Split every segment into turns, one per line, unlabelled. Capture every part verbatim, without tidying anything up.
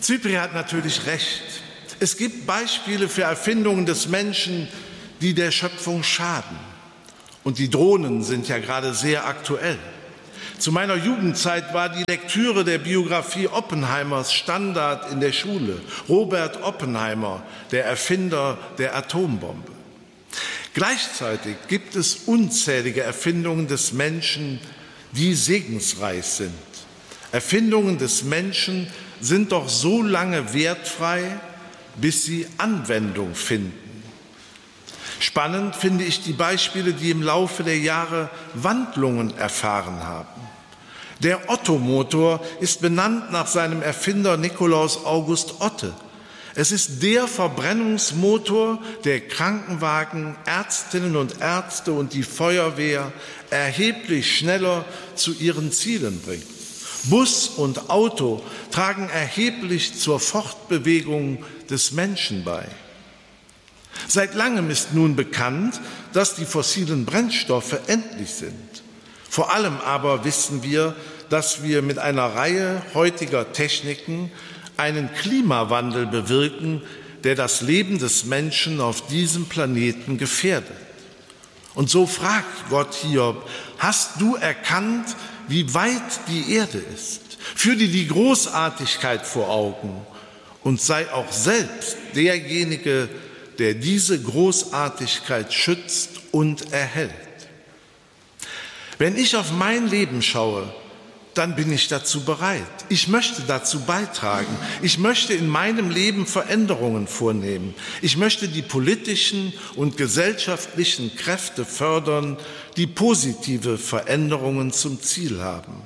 Zypri hat natürlich recht. Es gibt Beispiele für Erfindungen des Menschen, die der Schöpfung schaden. Und die Drohnen sind ja gerade sehr aktuell. Zu meiner Jugendzeit war die Lektüre der Biografie Oppenheimers Standard in der Schule. Robert Oppenheimer, der Erfinder der Atombombe. Gleichzeitig gibt es unzählige Erfindungen des Menschen, die segensreich sind. Erfindungen des Menschen sind doch so lange wertfrei, bis sie Anwendung finden. Spannend finde ich die Beispiele, die im Laufe der Jahre Wandlungen erfahren haben. Der Ottomotor ist benannt nach seinem Erfinder Nikolaus August Otte. Es ist der Verbrennungsmotor, der Krankenwagen, Ärztinnen und Ärzte und die Feuerwehr erheblich schneller zu ihren Zielen bringt. Bus und Auto tragen erheblich zur Fortbewegung des Menschen bei. Seit langem ist nun bekannt, dass die fossilen Brennstoffe endlich sind. Vor allem aber wissen wir, dass wir mit einer Reihe heutiger Techniken einen Klimawandel bewirken, der das Leben des Menschen auf diesem Planeten gefährdet. Und so fragt Gott Hiob: Hast du erkannt, wie weit die Erde ist? Führ dir die Großartigkeit vor Augen und sei auch selbst derjenige, der diese Großartigkeit schützt und erhält. Wenn ich auf mein Leben schaue, dann bin ich dazu bereit. Ich möchte dazu beitragen. Ich möchte in meinem Leben Veränderungen vornehmen. Ich möchte die politischen und gesellschaftlichen Kräfte fördern, die positive Veränderungen zum Ziel haben.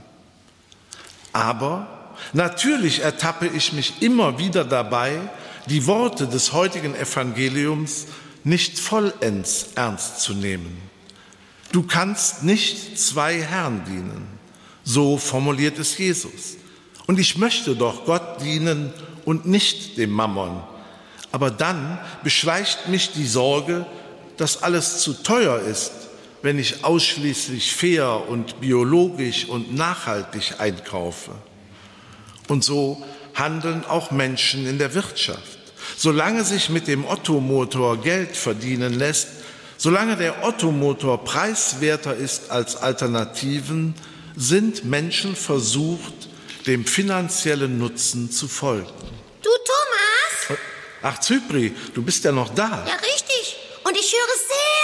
Aber natürlich ertappe ich mich immer wieder dabei, die Worte des heutigen Evangeliums nicht vollends ernst zu nehmen. Du kannst nicht zwei Herren dienen. So formuliert es Jesus. Und ich möchte doch Gott dienen und nicht dem Mammon. Aber dann beschleicht mich die Sorge, dass alles zu teuer ist, wenn ich ausschließlich fair und biologisch und nachhaltig einkaufe. Und so handeln auch Menschen in der Wirtschaft. Solange sich mit dem Ottomotor Geld verdienen lässt, solange der Ottomotor preiswerter ist als Alternativen, sind Menschen versucht, dem finanziellen Nutzen zu folgen.
Du, Thomas?
Ach, Zypri, du bist ja noch da.
Ja, richtig. Und ich höre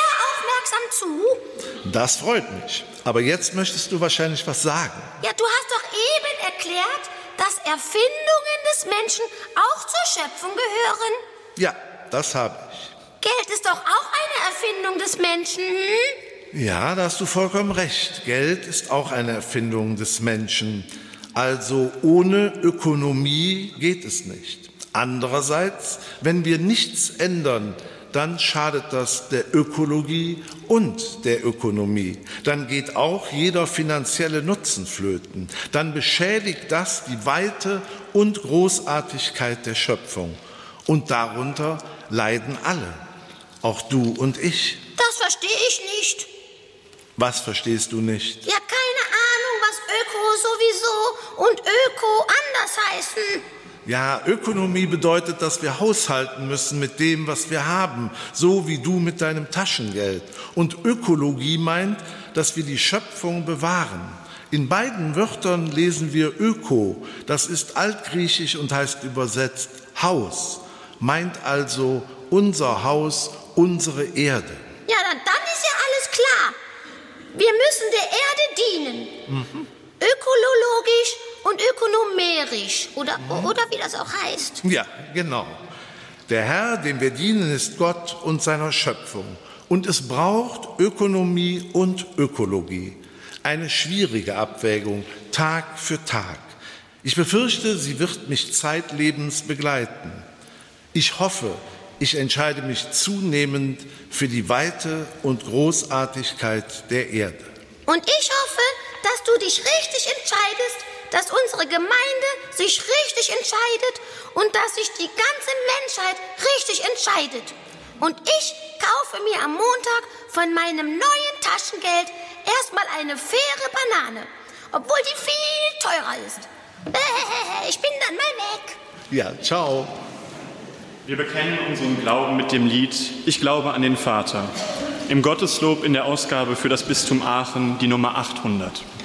sehr aufmerksam zu.
Das freut mich. Aber jetzt möchtest du wahrscheinlich was sagen.
Ja, du hast doch eben erklärt, dass Erfindungen des Menschen auch zur Schöpfung gehören.
Ja, das habe ich.
Geld ist doch auch eine Erfindung des Menschen, hm?
Ja, da hast du vollkommen recht. Geld ist auch eine Erfindung des Menschen. Also ohne Ökonomie geht es nicht. Andererseits, wenn wir nichts ändern, dann schadet das der Ökologie und der Ökonomie. Dann geht auch jeder finanzielle Nutzen flöten. Dann beschädigt das die Weite und Großartigkeit der Schöpfung. Und darunter leiden alle, auch du und ich.
Das verstehe ich nicht.
Was verstehst du nicht?
Ja, keine Ahnung, was Öko sowieso und Öko anders heißen.
Ja, Ökonomie bedeutet, dass wir haushalten müssen mit dem, was wir haben, so wie du mit deinem Taschengeld. Und Ökologie meint, dass wir die Schöpfung bewahren. In beiden Wörtern lesen wir Öko, das ist altgriechisch und heißt übersetzt Haus, meint also unser Haus, unsere Erde.
Ja, dann, dann ist ja alles klar. Wir müssen der Erde dienen. Mhm. Ökologisch und ökonomerisch oder, mhm. oder wie das auch heißt.
Ja, genau. Der Herr, dem wir dienen, ist Gott und seiner Schöpfung. Und es braucht Ökonomie und Ökologie. Eine schwierige Abwägung, Tag für Tag. Ich befürchte, sie wird mich zeitlebens begleiten. Ich hoffe, ich entscheide mich zunehmend für die Weite und Großartigkeit der Erde.
Und ich hoffe, dass du dich richtig entscheidest, dass unsere Gemeinde sich richtig entscheidet und dass sich die ganze Menschheit richtig entscheidet. Und ich kaufe mir am Montag von meinem neuen Taschengeld erstmal eine faire Banane, obwohl die viel teurer ist. Ich bin dann mal weg.
Ja, ciao.
Wir bekennen unseren Glauben mit dem Lied Ich glaube an den Vater. Im Gotteslob in der Ausgabe für das Bistum Aachen die Nummer achthundert.